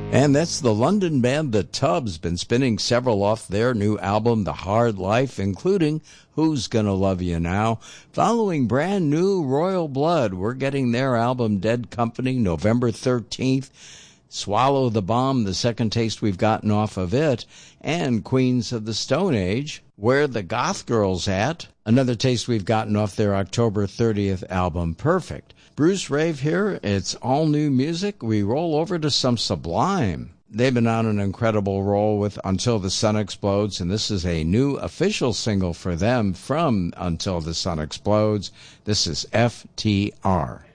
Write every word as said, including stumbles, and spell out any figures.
And that's the London band The Tubs, been spinning several off their new album, The Hard Life, including Who's Gonna Love You Now. Following brand new Royal Blood, we're getting their album Dead Company November thirteenth. Swallow the Bomb, the second taste we've gotten off of it. And Queens of the Stone Age, Where the Goth Girls At, another taste we've gotten off their October thirtieth album, Perfect. Bruce Rave here. It's all new music. We roll over to some Sublime. They've been on an incredible roll with Until the Sun Explodes, and this is a new official single for them from Until the Sun Explodes. This is F T R.